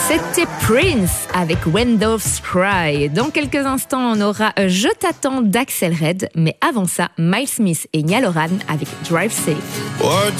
C'était Prince avec Windows Cry. Dans quelques instants, on aura Je t'attends d'Axel Red. Mais avant ça, Miles Smith et Niall Horan avec Drive Safe.